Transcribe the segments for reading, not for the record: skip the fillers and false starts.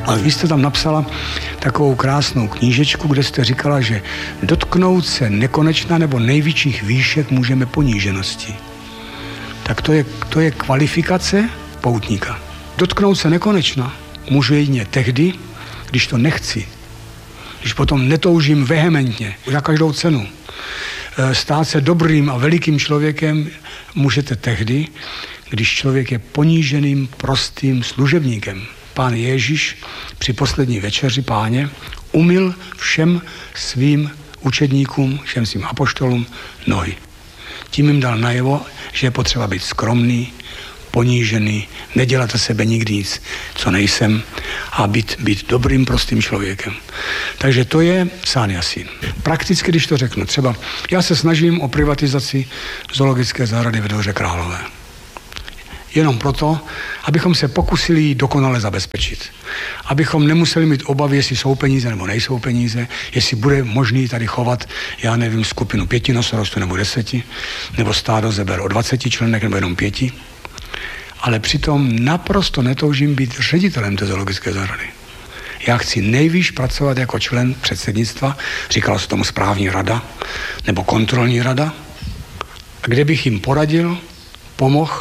Ale vy jste tam napsala takovou krásnou knížečku, kde jste říkala, že dotknout se nekonečna nebo největších výšek můžeme poníženosti. Tak to je kvalifikace poutníka. Dotknout se nekonečna můžu jedině tehdy, když to nechci. Když potom netoužím vehementně, za každou cenu. Stát se dobrým a velikým člověkem můžete tehdy, když člověk je poníženým, prostým služebníkem. Pán Ježíš při poslední večeři Páně umyl všem svým učedníkům, všem svým apoštolům nohy. Tím jim dal najevo, že je potřeba být skromný, ponížený, nedělat ze sebe nikdy nic, co nejsem, a být dobrým, prostým člověkem. Takže to je sán Jasín. Prakticky, když to řeknu, třeba já se snažím o privatizaci zoologické zahrady ve Dvoře Králové. Jenom proto, abychom se pokusili ji dokonale zabezpečit. Abychom nemuseli mít obavy, jestli jsou peníze nebo nejsou peníze, jestli bude možný tady chovat, já nevím, skupinu 5 nosorostů nebo 10, nebo stádo zeber o 20 členech nebo jenom 5. Ale přitom naprosto netoužím být ředitelem té zoologické zahrady. Já chci nejvýš pracovat jako člen předsednictva, říkalo se tomu správní rada nebo kontrolní rada, kde bych jim poradil, pomohl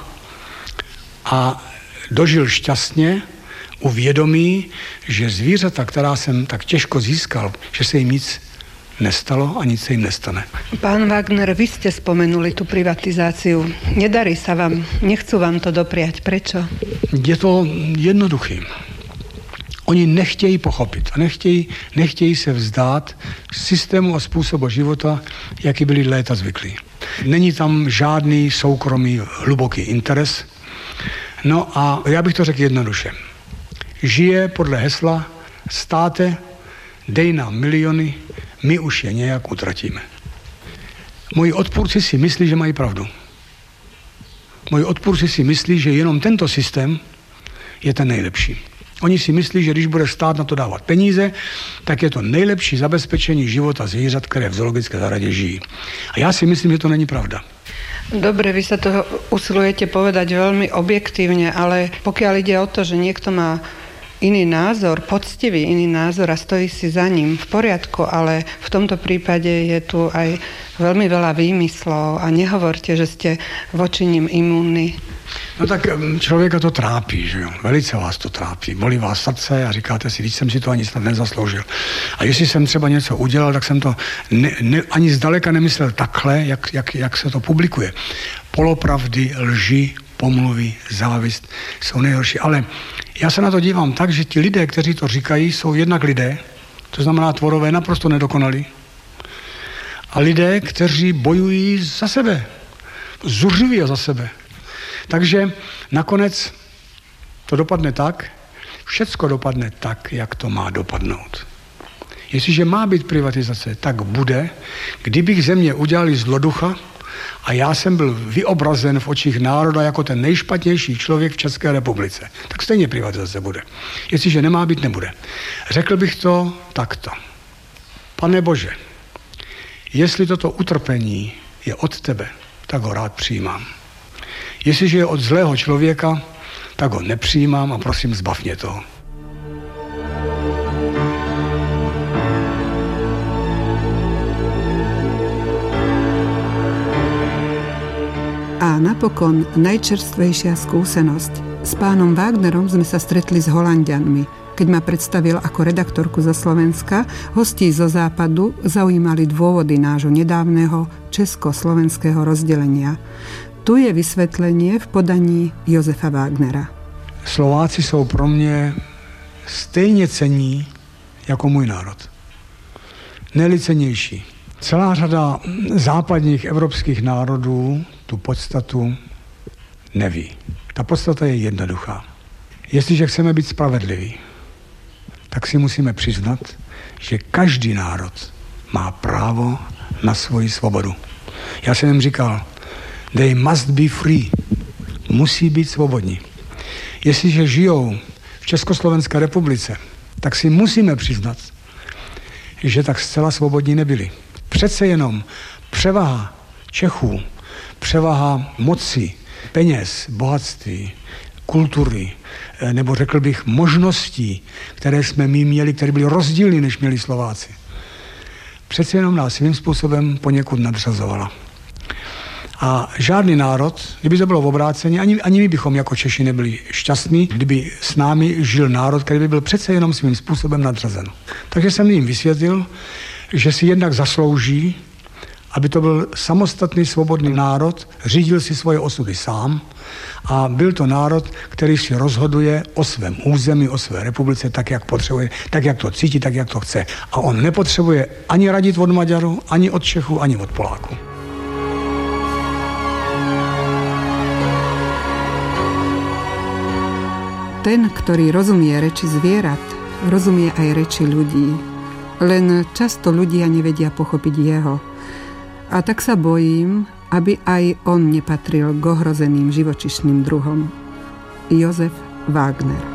a dožil šťastně u vědomí, že zvířata, která jsem tak těžko získal, že se jim nic nestalo a nic se jim nestane. Pán Wagner, vy ste spomenuli tú privatizáciu. Nedarí sa vám, nechcú vám to dopriať. Prečo? Je to jednoduché. Oni nechtějí pochopit a nechtějí se vzdát systému a způsobu života, jaký byli léta zvyklí. Není tam žádný soukromý hluboký interes. No a já bych to řekl jednoduše. Žije podle hesla státe, dej nám miliony, my už je nějak utratíme. Moji odpůrci si myslí, že mají pravdu. Moji odpůrci si myslí, že jenom tento systém je ten nejlepší. Oni si myslí, že když bude stát na to dávat peníze, tak je to nejlepší zabezpečení života zvířat, které v zoologické zahradě žijí. A já si myslím, že to není pravda. Dobre, vy sa toho usilujete povedať veľmi objektívne, ale pokiaľ ide o to, že niekto má iný názor, poctivý iný názor a stojí si za ním, v poriadku, ale v tomto prípade je tu aj veľmi veľa výmyslov a nehovorte, že ste voči nim imúnni. No tak člověka to trápí, že jo? Velice vás to trápí. Bolí vás srdce a říkáte si, když jsem si to ani snad nezasloužil. A jestli jsem třeba něco udělal, tak jsem to ani zdaleka nemyslel takhle, jak se to publikuje. Polopravdy, lži, pomluvy, závist jsou nejhorší. Ale já se na to dívám tak, že ti lidé, kteří to říkají, jsou jednak lidé, to znamená tvorové naprosto nedokonalí, a lidé, kteří bojují za sebe, zuřiví za sebe. Takže nakonec to dopadne tak, všecko dopadne tak, jak to má dopadnout. Jestliže má být privatizace, tak bude, kdybych ze mě udělali zloducha a já jsem byl vyobrazen v očích národa jako ten nejšpatnější člověk v České republice, tak stejně privatizace bude. Jestliže nemá být, nebude. Řekl bych to takto. Pane Bože, jestli toto utrpení je od tebe, tak ho rád přijímám. Jestliže je od zlého člověka, tak ho nepřijímám a prosím, zbav mě toho. A napokon najčerstvejšia skúsenosť. S pánom Wagnerom sme sa stretli s Holanďanmi. Keď ma predstavil ako redaktorku zo Slovenska, hostí zo západu zaujímali dôvody nášho nedávneho československého rozdelenia. Tu je vysvětlení v podaní Josefa Wagnera. Slováci jsou pro mě stejně cenní jako můj národ. Ne-li cennější. Celá řada západních evropských národů tu podstatu neví. Ta podstata je jednoduchá. Jestliže chceme být spravedliví, tak si musíme přiznat, že každý národ má právo na svoji svobodu. Já jsem jim říkal, they must be free. Musí být svobodní. Jestliže žijou v Československé republice, tak si musíme přiznat, že tak zcela svobodní nebyli. Přece jenom převaha Čechů, převaha moci, peněz, bohatství, kultury, nebo řekl bych možností, které jsme my měli, které byly rozdílné, než měli Slováci, přece jenom nás svým způsobem poněkud nadřazovala. A žádný národ, kdyby to bylo v obráceně, ani my bychom jako Češi nebyli šťastní, kdyby s námi žil národ, který by byl přece jenom svým způsobem nadřazen. Takže jsem jim vysvětlil, že si jednak zaslouží, aby to byl samostatný svobodný národ, řídil si svoje osudy sám a byl to národ, který si rozhoduje o svém území, o své republice tak, jak potřebuje, tak, jak to cítí, tak, jak to chce. A on nepotřebuje ani radit od Maďarů, ani od Čechů, ani od Poláků. Ten, ktorý rozumie reči zvierat, rozumie aj reči ľudí. Len často ľudia nevedia pochopiť jeho. A tak sa bojím, aby aj on nepatril k ohrozeným živočíšnym druhom. Jozef Wagner.